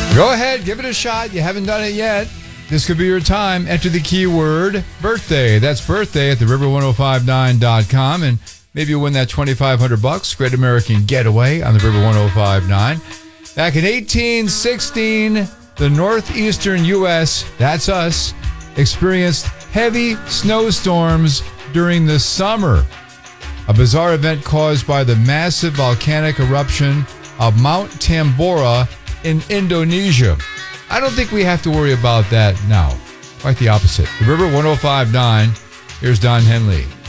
Go ahead, give it a shot. You haven't done it yet. This could be your time. Enter the keyword birthday. That's birthday at theriver1059.com, and maybe you'll win that $2,500 Great American Getaway on the River 1059. Back in 1816, the northeastern U.S., that's us, experienced heavy snowstorms during the summer. A bizarre event caused by the massive volcanic eruption of Mount Tambora in Indonesia. I don't think we have to worry about that now. Quite the opposite. The River 1059, here's Don Henley.